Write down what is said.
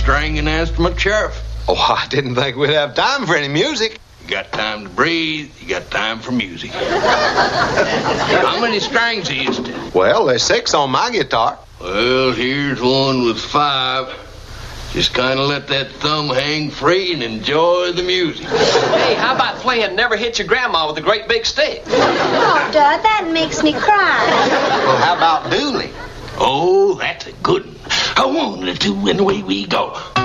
stringing instrument, Sheriff? Oh, I didn't think we'd have time for any music. You got time to breathe, you got time for music. How many strings are you to? Well, there's 6 on my guitar. Well, here's one with 5. Just kind of let that thumb hang free and enjoy the music. Hey, how about playing Never Hit Your Grandma with a great big stick? Oh, Dad, that makes me cry. Well, how about Dooley? Oh, that's a good one. A 1, a 2, and away we go.